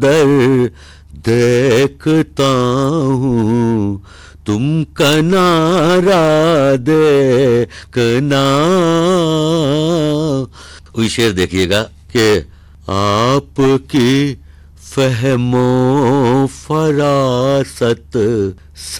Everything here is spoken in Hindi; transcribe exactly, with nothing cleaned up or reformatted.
दर देखता हूँ, तुम कनारा देखना। वही शेर देखिएगा कि आपकी फहमो फरासत